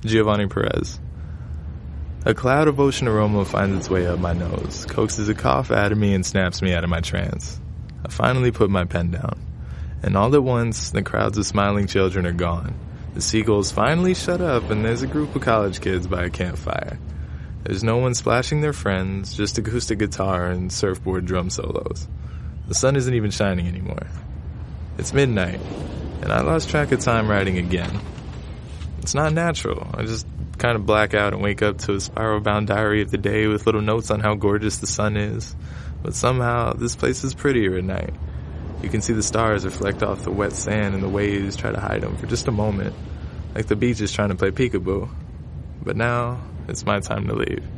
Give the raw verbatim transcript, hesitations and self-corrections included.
Giovanni Perez. A cloud of ocean aroma finds its way up my nose, coaxes a cough out of me, and snaps me out of my trance. I finally put my pen down, and all at once, the crowds of smiling children are gone. The seagulls finally shut up, and there's a group of college kids by a campfire. There's no one splashing their friends, just acoustic guitar and surfboard drum solos. The sun isn't even shining anymore. It's midnight, and I lost track of time writing again. It's not natural. I just kind of black out and wake up to a spiral-bound diary of the day with little notes on how gorgeous the sun is. But somehow, this place is prettier at night. You can see the stars reflect off the wet sand, and the waves try to hide them for just a moment, like the beach is trying to play peekaboo. But now, it's my time to leave.